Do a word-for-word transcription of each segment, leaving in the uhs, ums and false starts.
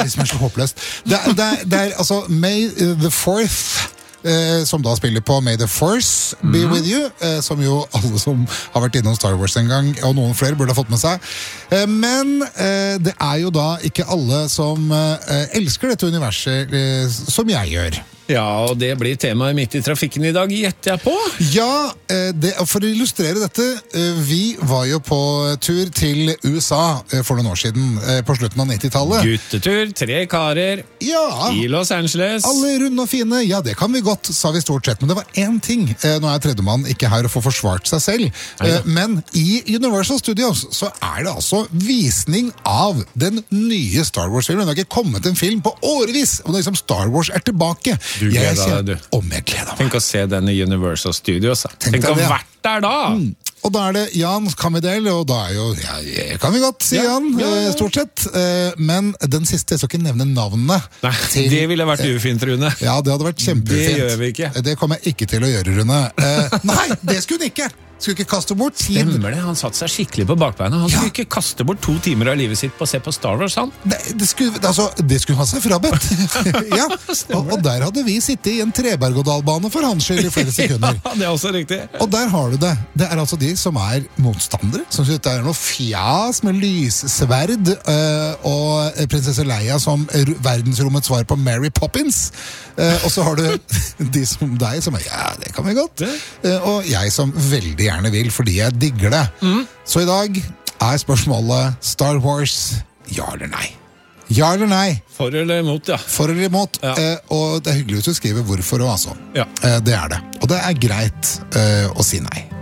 Det som er så håpløst. Det, er- det, er- det er altså May the fourth, eh, som da spiller på May the Force Be With You, eh, som jo alle som har vært innom Star Wars en gang, og noen flere burde ha fått med seg. Eh, men eh, det er jo da ikke alle som eh, elsker dette universet eh, som jeg gjør. Ja, og det blir temaet midt i trafikken i dag, gjetter jeg på. Ja, eh, det, for å illustrere dette, eh, vi var jo på tur til U S A eh, for noen år siden, eh, på slutten av nittitallet. Guttetur, tre karer, Ja, i Los Angeles. alle runde og fine, ja det kan vi godt, sa vi stort sett. Men det var én ting, eh, nå er tredjemann ikke her og får forsvart seg selv, eh, men i Universal Studios så er det altså visning av den nye Star Wars-filmen. Det har ikke kommet en film på årevis, og det er liksom Star Wars er tilbake. Du gleder Jeg kjenner- deg, du. Om jeg gleder meg. Tenk å se den i Universal Studios. da. Tenk Tenk deg å det, ha ja. vært der da! Og da er det Jan Kammedel, og da er jo, ja, jeg kan vi godt si Ja, Jan, ja, ja. eh, stort sett. Eh, Men den siste, jeg skal ikke nevne navnet. Nei, til- det ville vært ufint, Rune. Ja, det hadde vært kjempeufint. Det gjør vi ikke. Det kommer jeg ikke til å gjøre, Rune. Eh, nei, det skulle hun ikke! Skulle ikke kaste bort tid. Stemmer det, han satt seg skikkelig på bakbeina. Han skulle Ja. ikke kaste bort to timer av livet sitt på å se på Star Wars, han. Det, det, skulle, altså, det skulle han seg frabedt. Ja, og, og der hadde vi sittet i en treberg-og-dal-bane for hans skyld i flere sekunder. Ja, det er også riktig. Og der har du det. Det er altså de som er motstandere, som synes det er noe fjas med lyssverd, øh, og prinsesse Leia som r- verdensrommets svar på Mary Poppins. Eh, og så har du de som deg, som er, ja, det kan vi godt. Eh, og jeg som veldig gjerne vil, fordi jeg digger det. Så i dag er spørsmålet Star Wars, ja eller nei? Ja eller nei? For eller imot, ja. For eller imot. Ja. Eh, og det er hyggelig hvis du skriver hvorfor og altså. Ja. Eh, det er det. Og det er greit eh, å si nei.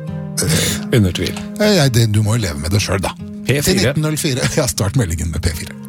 Under tvil. Eh, jeg- det, du må jo leve med det selv, da. P fire. Til nitten null fire. Ja, start meldingen med P fire.